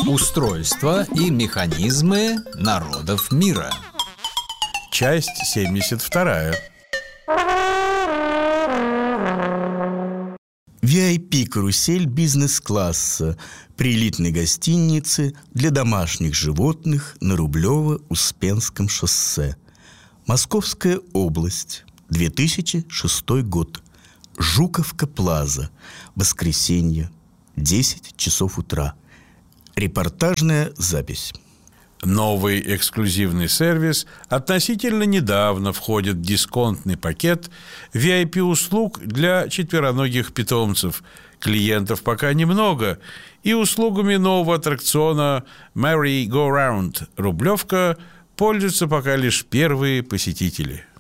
Устройство и механизмы народов мира. Часть 72. VIP-карусель бизнес-класса при элитной гостинице для домашних животных на Рублево-Успенском шоссе. Московская область, 2006 год. Жуковка Плаза. Воскресенье, 10 часов утра. Репортажная запись. Новый эксклюзивный сервис относительно недавно входит в дисконтный пакет VIP-услуг для четвероногих питомцев. Клиентов пока немного, и услугами нового аттракциона Merry Go Round Рублевка пользуются пока лишь первые посетители.